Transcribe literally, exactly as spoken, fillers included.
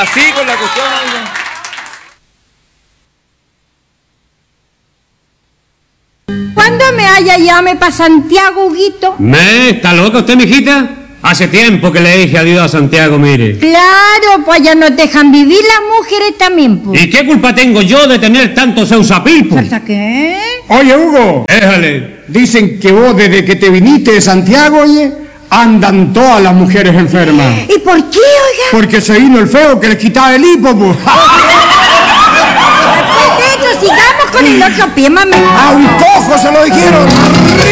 Así con la cuestión, oiga. ¿Cuándo me haya llame para Santiago, Huguito? ¿Me? ¿Está loca usted, mijita? Hace tiempo que le dije adiós a Santiago, mire. Claro, pues ya nos dejan vivir las mujeres también, pues. ¿Y qué culpa tengo yo de tener tantos eusapilpos? ¿Hasta qué? Oye, Hugo. Déjale. Dicen que vos desde que te viniste de Santiago, oye, andan todas las mujeres enfermas. ¿Y por qué, oiga? Porque se vino el feo que les quitaba el hipo, pues. Después de esto, sigamos con el otro pie, mami. A un cojo se lo dijeron.